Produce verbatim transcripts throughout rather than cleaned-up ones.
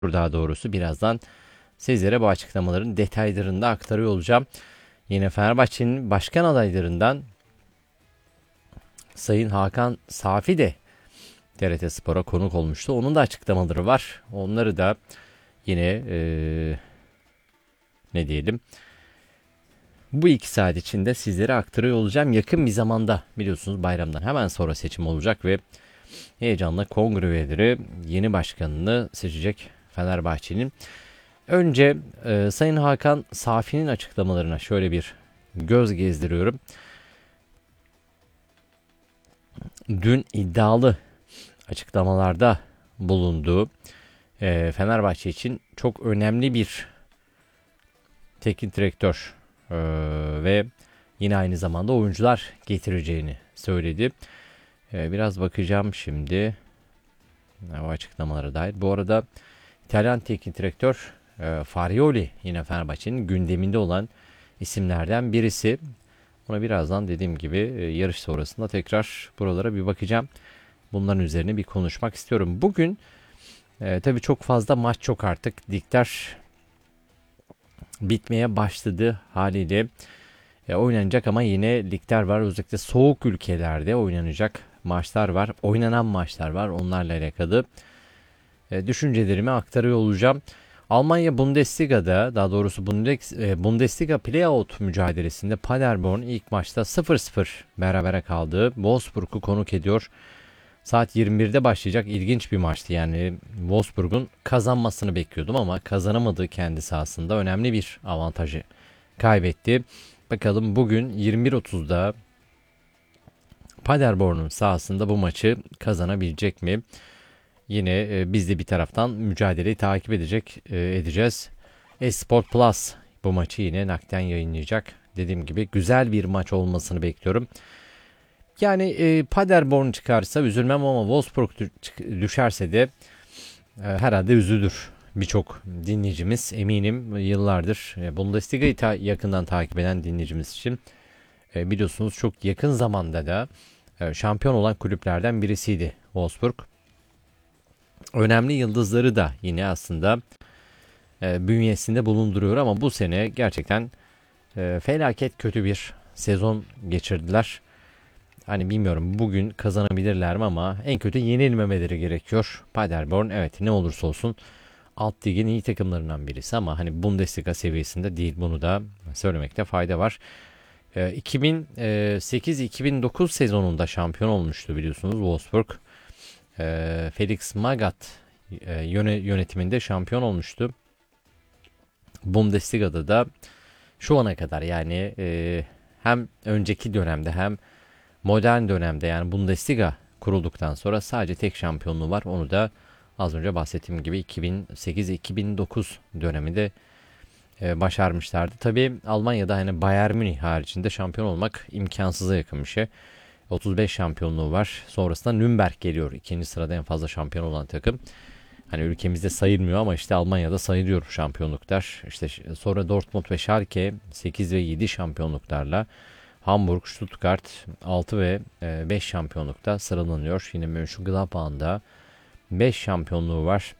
Daha doğrusu birazdan sizlere bu açıklamaların detaylarını da aktarıyor olacağım. Yine Fenerbahçe'nin başkan adaylarından Sayın Hakan Safi de T R T Spor'a konuk olmuştu. Onun da açıklamaları var. Onları da yine ee, ne diyelim bu iki saat içinde sizlere aktarıyor olacağım. Yakın bir zamanda biliyorsunuz bayramdan hemen sonra seçim olacak ve heyecanla kongre üyeleri yeni başkanını seçecek Fenerbahçe'nin. Önce e, Sayın Hakan Safi'nin açıklamalarına şöyle bir göz gezdiriyorum. Dün iddialı açıklamalarda bulunduğu e, Fenerbahçe için çok önemli bir teknik direktör e, ve yine aynı zamanda oyuncular getireceğini söyledi. E, biraz bakacağım şimdi o açıklamalara dair. Bu arada İtalyan teknik direktör e, Farioli yine Fenerbahçe'nin gündeminde olan isimlerden birisi. Ona birazdan dediğim gibi e, yarış sonrasında tekrar buralara bir bakacağım. Bunların üzerine bir konuşmak istiyorum. Bugün e, tabii çok fazla maç yok artık. Ligler bitmeye başladı haliyle. E, oynanacak ama yine ligler var. Özellikle soğuk ülkelerde oynanacak maçlar var. Oynanan maçlar var. Onlarla alakalı e, düşüncelerimi aktarıyor olacağım. Almanya Bundesliga'da, daha doğrusu Bundesliga Playout mücadelesinde Paderborn ilk maçta sıfır sıfır berabere kaldı. Wolfsburg'u konuk ediyor. Saat yirmi birde başlayacak ilginç bir maçtı. Yani Wolfsburg'un kazanmasını bekliyordum ama kazanamadığı kendi sahasında önemli bir avantajı kaybetti. Bakalım bugün yirmi bir otuzda Paderborn'un sahasında bu maçı kazanabilecek mi? Yine e, biz de bir taraftan mücadeleyi takip edecek e, edeceğiz. Esport Plus bu maçı yine nakden yayınlayacak. Dediğim gibi güzel bir maç olmasını bekliyorum. Yani e, Paderborn çıkarsa üzülmem ama Wolfsburg düşerse de e, herhalde üzülür birçok dinleyicimiz. Eminim yıllardır e, Bundesliga'yı ta- yakından takip eden dinleyicimiz için e, biliyorsunuz çok yakın zamanda da e, şampiyon olan kulüplerden birisiydi Wolfsburg. Önemli yıldızları da yine aslında e, bünyesinde bulunduruyor ama bu sene gerçekten e, felaket kötü bir sezon geçirdiler. Hani bilmiyorum bugün kazanabilirler mi ama en kötü yenilmemeleri gerekiyor. Paderborn evet ne olursa olsun alt ligin iyi takımlarından birisi ama hani Bundesliga seviyesinde değil, bunu da söylemekte fayda var. E, iki bin sekiz iki bin dokuz sezonunda şampiyon olmuştu biliyorsunuz Wolfsburg. E, Felix Magath e, yönetiminde şampiyon olmuştu. Bundesliga'da da şu ana kadar yani e, hem önceki dönemde hem modern dönemde yani Bundesliga kurulduktan sonra sadece tek şampiyonluğu var. Onu da az önce bahsettiğim gibi iki bin sekiz iki bin dokuz döneminde e, başarmışlardı. Tabii Almanya'da hani Bayern Münih haricinde şampiyon olmak imkansıza yakın bir şey. otuz beş şampiyonluğu var. Sonrasında Nürnberg geliyor. İkinci sırada en fazla şampiyon olan takım. Hani ülkemizde sayılmıyor ama işte Almanya'da sayılıyor şampiyonluklar. İşte sonra Dortmund ve Schalke sekiz ve yedi şampiyonluklarla, Hamburg, Stuttgart altı ve beş şampiyonlukta sıralanıyor. Yine Mönchengladbach'ın da beş şampiyonluğu var.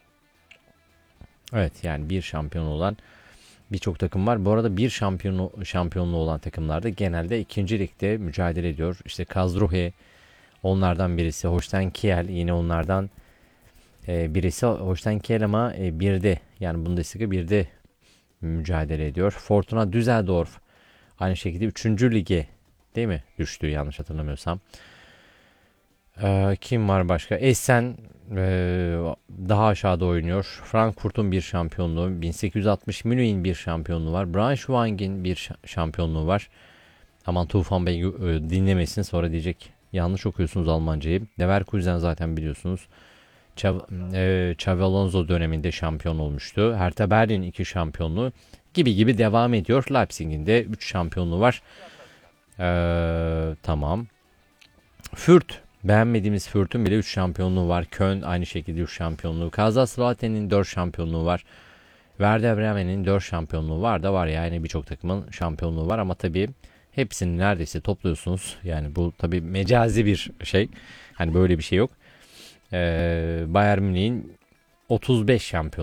Evet yani bir şampiyon olan birçok takım var. Bu arada bir şampiyon, şampiyonluğu olan takımlarda genelde ikinci ligde mücadele ediyor. İşte Karlsruhe onlardan birisi. Holstein Kiel yine onlardan e, birisi. Holstein Kiel ama e, birde yani Bundesliga birde mücadele ediyor. Fortuna Düsseldorf aynı şekilde üçüncü lige değil mi? Düştü yanlış hatırlamıyorsam. Ee, kim var başka? Essen e, daha aşağıda oynuyor. Frankfurt'un bir şampiyonluğu. bin sekiz yüz altmış Münih'in bir şampiyonluğu var. Braunschweig'in bir şampiyonluğu var. Aman Tufan Bey e, dinlemesin sonra diyecek yanlış okuyorsunuz Almancayı. Leverkusen zaten biliyorsunuz. Xav e, Xavi Alonso döneminde şampiyon olmuştu. Hertha Berlin iki şampiyonluğu gibi gibi devam ediyor. Leipzig'in de üç şampiyonluğu var. Ee, tamam. Fürth. Beğenmediğimiz Fürth'ün bile üç şampiyonluğu var. Köln aynı şekilde üç şampiyonluğu. Kaiserslauter'in dört şampiyonluğu var. Werder Bremen'in dört şampiyonluğu var da var yani birçok takımın şampiyonluğu var ama tabii hepsini neredeyse topluyorsunuz. Yani bu tabii mecazi bir şey. Hani böyle bir şey yok. Ee, Bayern Münih'in otuz beş şampiyon